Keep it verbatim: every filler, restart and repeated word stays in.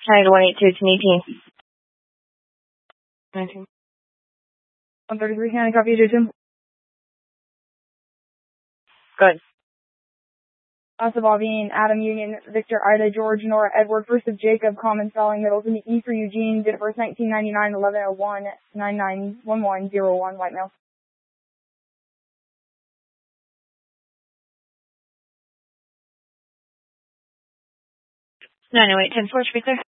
nine one eight two, ten eighteen. nineteen. one thirty-three, can I copy you, Jason? Good. Asa Bobine, Adam Union, Victor, Ida, George, Nora, Edward, first of Jacob, common spelling, middle to E for Eugene, date of birth nineteen ninety-nine, eleven oh one, nine nine one one zero one, white male. nine oh eight, ten four, should be clear.